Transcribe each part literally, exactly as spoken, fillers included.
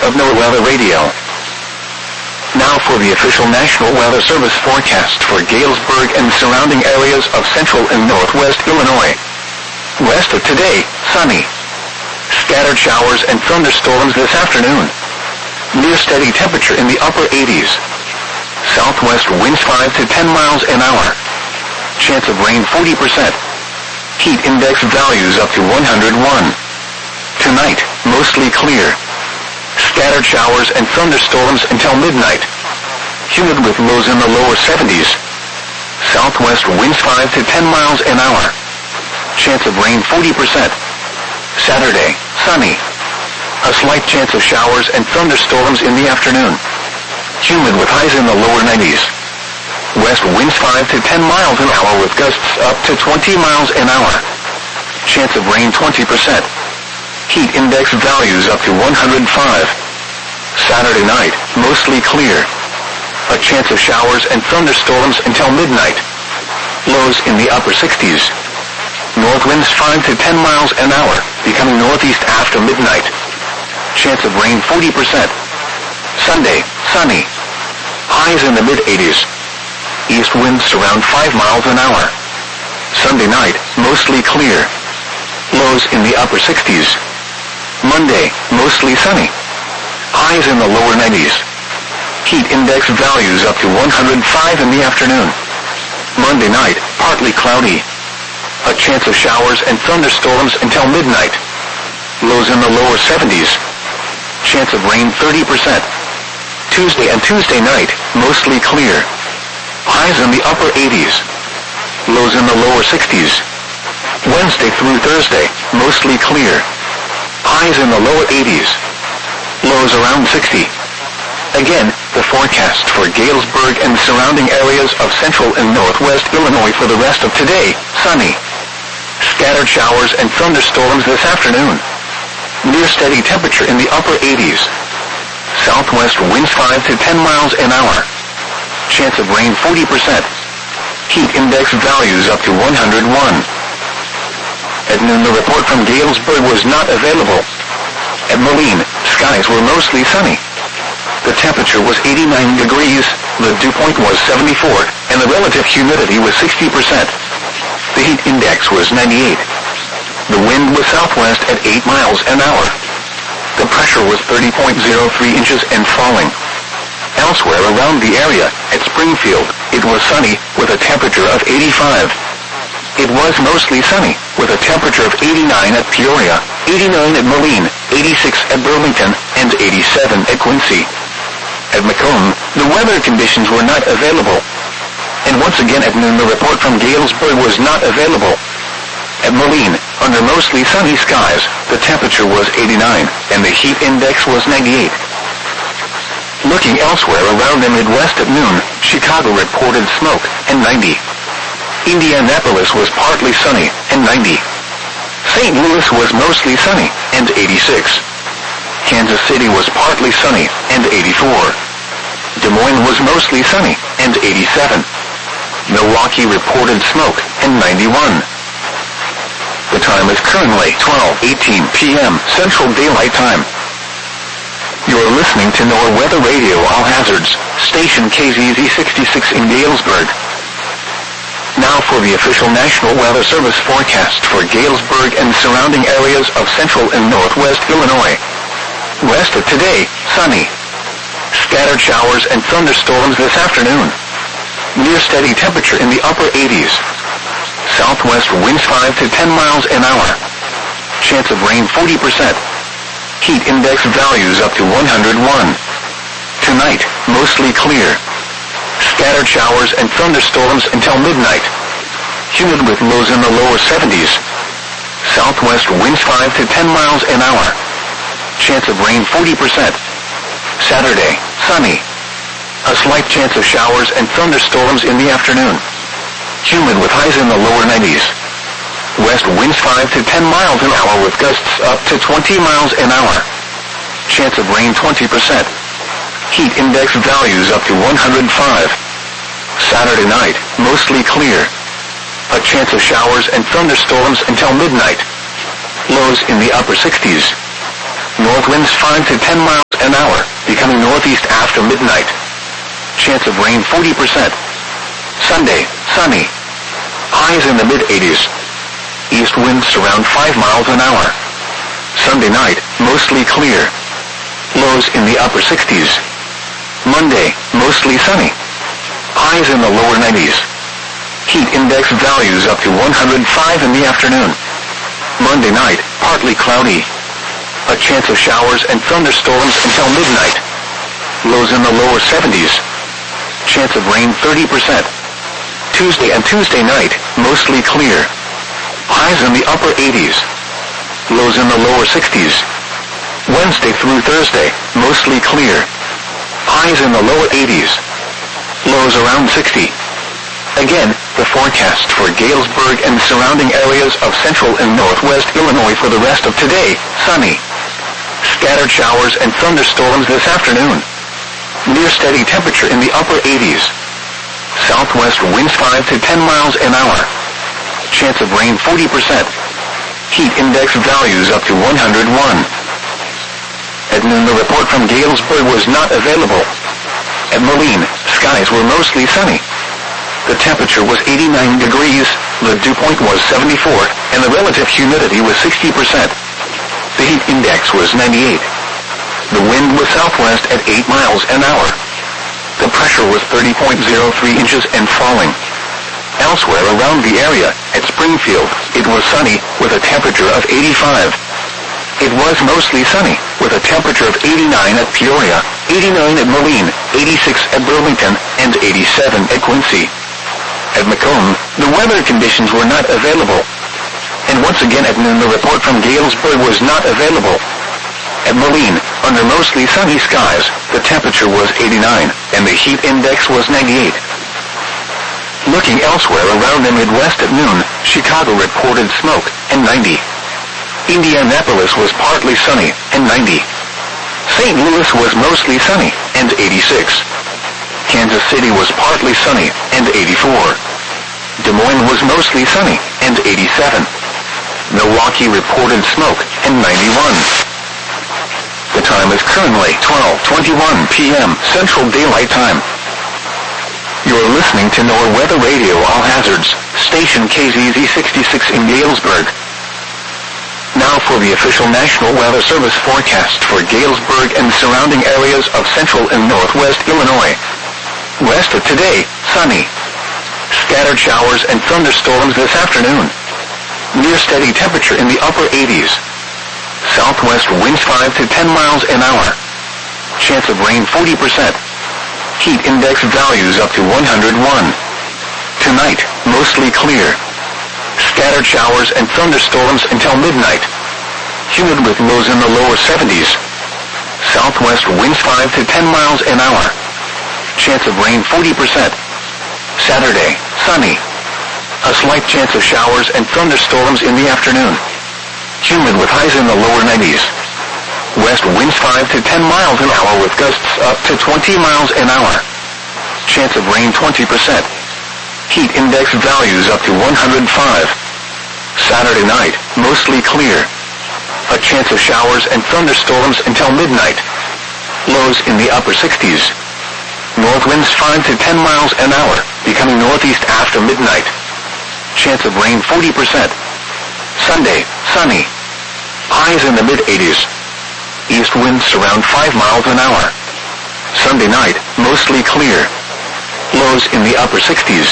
of NOAA Weather Radio. Now for the official National Weather Service forecast for Galesburg and surrounding areas of central and northwest Illinois. West of today, sunny. Scattered showers and thunderstorms this afternoon. Near steady temperature in the upper eighties. Southwest winds five to ten miles an hour. Chance of rain forty percent. Heat index values up to one hundred one. Tonight, mostly clear. Scattered showers and thunderstorms until midnight. Humid with lows in the lower seventies. Southwest winds five to ten miles an hour. Chance of rain forty percent. Saturday, sunny. A slight chance of showers and thunderstorms in the afternoon. Humid with highs in the lower nineties. West winds five to ten miles an hour with gusts up to twenty miles an hour. Chance of rain twenty percent. Heat index values up to one hundred five. Saturday night, mostly clear. A chance of showers and thunderstorms until midnight. Lows in the upper sixties. North winds five to ten miles an hour, becoming northeast after midnight. Chance of rain forty percent. Sunday, sunny. Highs in the mid eighties. East winds around five miles an hour. Sunday night, mostly clear. Lows in the upper sixties. Monday, mostly sunny. Highs in the lower nineties. Heat index values up to one hundred five in the afternoon. Monday night, partly cloudy. A chance of showers and thunderstorms until midnight. Lows in the lower seventies. Chance of rain thirty percent. Tuesday and Tuesday night, mostly clear. Highs in the upper eighties. Lows in the lower sixties. Wednesday through Thursday, mostly clear. Highs in the lower eighties. Lows around sixty. Again, the forecast for Galesburg and surrounding areas of central and northwest Illinois for the rest of today, sunny. Scattered showers and thunderstorms this afternoon. Near steady temperature in the upper eighties. Southwest winds five to ten miles an hour. Chance of rain forty percent. Heat index values up to one hundred one. At noon, the report from Galesburg was not available. At Moline, skies were mostly sunny. The temperature was eighty-nine degrees, the dew point was seventy-four, and the relative humidity was sixty percent. The heat index was ninety-eight. The wind was southwest at eight miles an hour. The pressure was thirty point zero three inches and falling. Elsewhere around the area, at Springfield, it was sunny, with a temperature of eighty-five. It was mostly sunny, with a temperature of eighty-nine at Peoria, eighty-nine at Moline, eighty-six at Burlington, and eighty-seven at Quincy. At Macomb, the weather conditions were not available. And once again at noon, the report from Galesburg was not available. At Moline, under mostly sunny skies, the temperature was eighty-nine, and the heat index was ninety-eight. Looking elsewhere around the Midwest at noon, Chicago reported smoke, and ninety. Indianapolis was partly sunny, and ninety. Saint Louis was mostly sunny, and eighty-six. Kansas City was partly sunny, and eighty-four. Des Moines was mostly sunny, and eighty-seven. Milwaukee reported smoke, and ninety-one. The time is currently twelve eighteen p m Central Daylight Time. You are listening to NOAA Weather Radio All Hazards, station K Z Z sixty-six in Galesburg. Now for the official National Weather Service forecast for Galesburg and surrounding areas of central and northwest Illinois. West of today, sunny. Scattered showers and thunderstorms this afternoon. Near steady temperature in the upper eighties. Southwest winds five to ten miles an hour. Chance of rain forty percent. Heat index values up to one hundred one. Tonight, mostly clear. Scattered showers and thunderstorms until midnight. Humid with lows in the lower seventies. Southwest winds five to ten miles an hour. Chance of rain forty percent. Saturday, sunny. A slight chance of showers and thunderstorms in the afternoon. Humid with highs in the lower nineties. West winds five to ten miles an hour with gusts up to twenty miles an hour. Chance of rain twenty percent. Heat index values up to one hundred five. Saturday night, mostly clear. A chance of showers and thunderstorms until midnight. Lows in the upper sixties. North winds five to ten miles an hour, becoming northeast after midnight. Chance of rain forty percent. Sunday, sunny. Highs in the mid-eighties. East winds around five miles an hour. Sunday night, mostly clear. Lows in the upper sixties. Monday, mostly sunny. Highs in the lower nineties. Heat index values up to one hundred five in the afternoon. Monday night, partly cloudy. A chance of showers and thunderstorms until midnight. Lows in the lower seventies. Chance of rain thirty percent. Tuesday and Tuesday night, mostly clear. Highs in the upper eighties. Lows in the lower sixties. Wednesday through Thursday, mostly clear. Highs in the lower eighties. Lows around sixty. Again, the forecast for Galesburg and surrounding areas of central and northwest Illinois for the rest of today: sunny. Scattered showers and thunderstorms this afternoon. Near steady temperature in the upper eighties. Southwest winds five to ten miles an hour. Chance of rain forty percent. Heat index values up to one hundred one. At noon, the report from Galesburg was not available. At Moline, skies were mostly sunny. The temperature was eighty-nine degrees, the dew point was seventy-four, and the relative humidity was sixty percent. The heat index was ninety-eight. The wind was southwest at eight miles an hour. The pressure was thirty point zero three inches and falling. Elsewhere around the area, at Springfield, it was sunny, with a temperature of eighty-five. It was mostly sunny, with a temperature of eighty-nine at Peoria, eighty-nine at Moline, eighty-six at Burlington, and eighty-seven at Quincy. At Macomb, the weather conditions were not available. And once again at noon, the report from Galesburg was not available. At Moline, under mostly sunny skies, the temperature was eighty-nine, and the heat index was ninety-eight. Looking elsewhere around the Midwest at noon, Chicago reported smoke, and ninety. Indianapolis was partly sunny, and ninety. Saint Louis was mostly sunny, and eighty-six. Kansas City was partly sunny, and eighty-four. Des Moines was mostly sunny, and eighty-seven. Milwaukee reported smoke, and ninety-one. The time is currently twelve twenty-one p m Central Daylight Time. You're listening to NOAA Weather Radio All Hazards, station K Z Z sixty-six in Galesburg. Now for the official National Weather Service forecast for Galesburg and surrounding areas of central and northwest Illinois. West of today, sunny. Scattered showers and thunderstorms this afternoon. Near steady temperature in the upper eighties. Southwest winds five to ten miles an hour. Chance of rain forty percent. Heat index values up to one hundred one. Tonight, mostly clear. Scattered showers and thunderstorms until midnight. Humid with lows in the lower seventies. Southwest winds five to ten miles an hour. Chance of rain forty percent. Saturday, sunny. A slight chance of showers and thunderstorms in the afternoon. Humid with highs in the lower nineties. West winds five to ten miles an hour with gusts up to twenty miles an hour. Chance of rain twenty percent. Heat index values up to one hundred five. Saturday night, mostly clear. A chance of showers and thunderstorms until midnight. Lows in the upper sixties. North winds five to ten miles an hour, becoming northeast after midnight. Chance of rain forty percent. Sunday, sunny. Highs in the mid-eighties. East winds around five miles an hour. Sunday night, mostly clear. Lows in the upper sixties.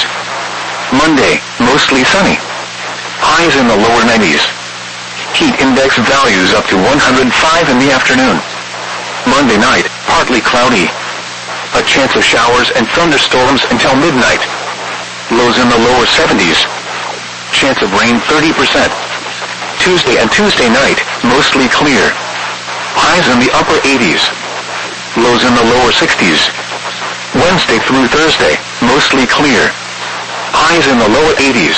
Monday, mostly sunny. Highs in the lower nineties. Heat index values up to one hundred five in the afternoon. Monday night, partly cloudy. A chance of showers and thunderstorms until midnight. Lows in the lower seventies. Chance of rain thirty percent. Tuesday and Tuesday night, mostly clear. Highs in the upper eighties. Lows in the lower sixties. Wednesday through Thursday, mostly clear. Highs in the lower eighties.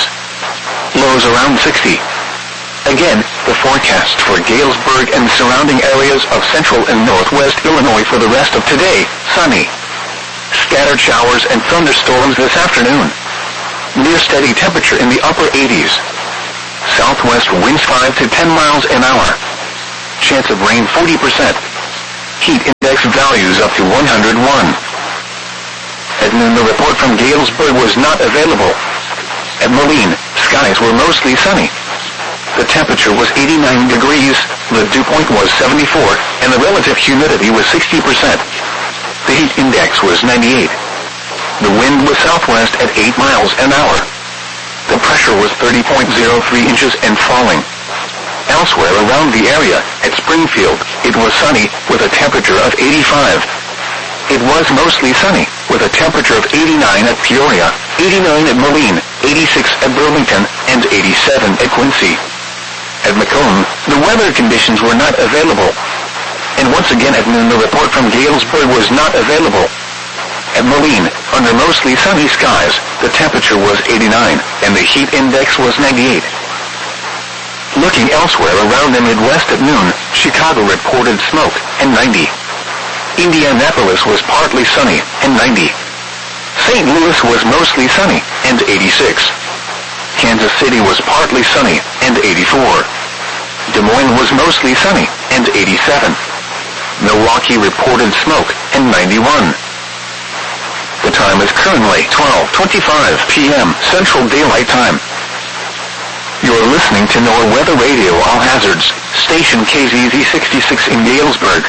Lows around sixty. Again, the forecast for Galesburg and surrounding areas of central and northwest Illinois for the rest of today: sunny. Scattered showers and thunderstorms this afternoon. Near steady temperature in the upper eighties. Southwest winds five to ten miles an hour. Chance of rain forty percent. Heat index values up to one hundred one. At noon, the report from Galesburg was not available. At Moline, skies were mostly sunny. The temperature was eighty-nine degrees, the dew point was seventy-four, and the relative humidity was sixty percent. The heat index was ninety-eight. The wind was southwest at eight miles an hour. The pressure was thirty point zero three inches and falling. Elsewhere around the area, at Springfield, it was sunny, with a temperature of eighty-five. It was mostly sunny, with a temperature of eighty-nine at Peoria, eighty-nine at Moline, eighty-six at Burlington, and eighty-seven at Quincy. At Macomb, the weather conditions were not available. And once again at noon, the report from Galesburg was not available. At Moline, under mostly sunny skies, the temperature was eighty-nine, and the heat index was ninety-eight. Looking elsewhere around the Midwest at noon, Chicago reported smoke, and ninety. Indianapolis was partly sunny, and ninety. Saint Louis was mostly sunny, and eighty-six. Kansas City was partly sunny, and eighty-four. Des Moines was mostly sunny, and eighty-seven. Milwaukee reported smoke, and ninety-one. The time is currently twelve twenty-five p m Central Daylight Time. You're listening to NOAA Weather Radio All Hazards, station K Z Z sixty-six in Galesburg.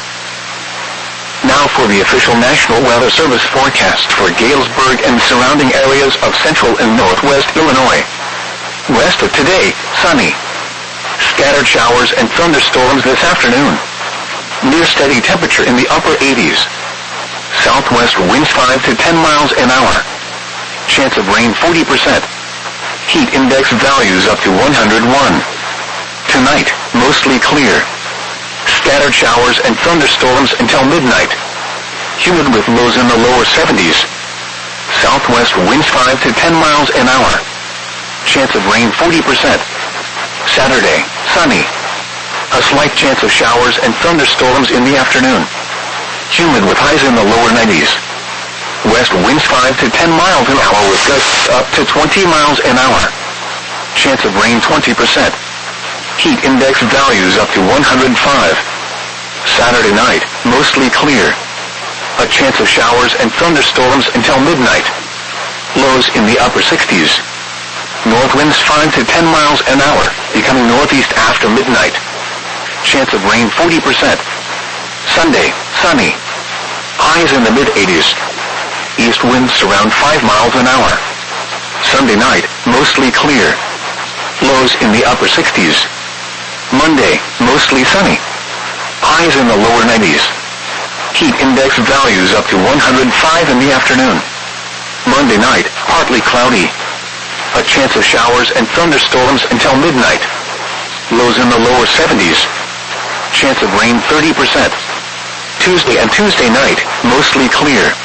Now for the official National Weather Service forecast for Galesburg and surrounding areas of central and northwest Illinois. Rest of today, sunny. Scattered showers and thunderstorms this afternoon. Near steady temperature in the upper eighties. Southwest winds five to ten miles an hour. Chance of rain forty percent. Heat index values up to one hundred one. Tonight, mostly clear. Scattered showers and thunderstorms until midnight. Humid with lows in the lower seventies. Southwest winds five to ten miles an hour. Chance of rain forty percent. Saturday, sunny. A slight chance of showers and thunderstorms in the afternoon. Humid with highs in the lower nineties. West winds five to ten miles an hour with gusts up to twenty miles an hour. Chance of rain twenty percent. Heat index values up to one hundred five. Saturday night, mostly clear. A chance of showers and thunderstorms until midnight. Lows in the upper sixties. North winds five to ten miles an hour, becoming northeast after midnight. Chance of rain forty percent. Sunday, sunny. Highs in the mid-eighties. East winds around five miles an hour. Sunday night, mostly clear. Lows in the upper sixties. Monday, mostly sunny. Highs in the lower nineties. Heat index values up to one hundred five in the afternoon. Monday night, partly cloudy. A chance of showers and thunderstorms until midnight. Lows in the lower seventies. Chance of rain thirty percent. Tuesday and Tuesday night, mostly clear.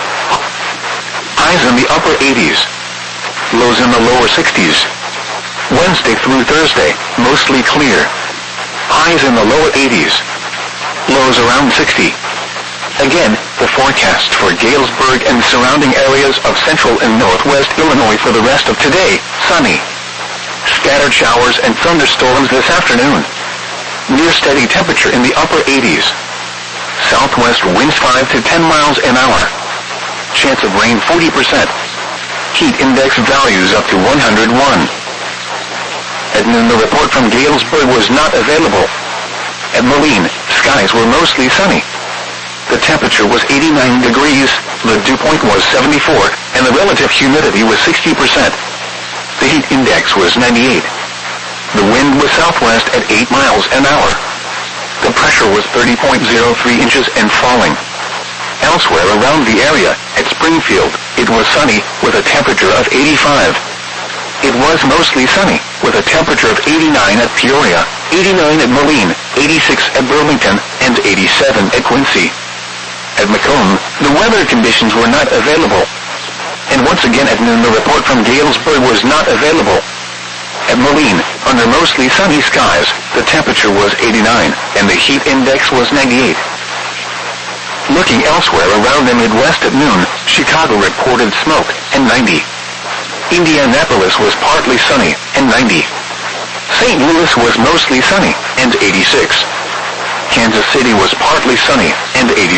Highs in the upper eighties. Lows in the lower sixties. Wednesday through Thursday, mostly clear. Highs in the lower eighties. Lows around sixty. Again, the forecast for Galesburg and surrounding areas of central and northwest Illinois for the rest of today, sunny. Scattered showers and thunderstorms this afternoon. Near steady temperature in the upper eighties. Southwest winds five to ten miles an hour. Chance of rain forty percent. Heat index values up to one hundred one. At noon, the report from Galesburg was not available. At Moline, skies were mostly sunny. The temperature was eighty-nine degrees, the dew point was seventy-four, and the relative humidity was sixty percent. The heat index was ninety-eight. The wind was southwest at eight miles an hour. The pressure was thirty point zero three inches and falling. Elsewhere around the area, at Springfield, it was sunny, with a temperature of eighty-five. It was mostly sunny, with a temperature of eighty-nine at Peoria, eighty-nine at Moline, eighty-six at Burlington, and eighty-seven at Quincy. At Macomb, the weather conditions were not available. And once again at noon, the report from Galesburg was not available. At Moline, under mostly sunny skies, the temperature was eighty-nine, and the heat index was ninety-eight. Looking elsewhere around the Midwest at noon, Chicago reported smoke, and ninety. Indianapolis was partly sunny, and ninety. Saint Louis was mostly sunny, and eighty-six. Kansas City was partly sunny, and eighty-five.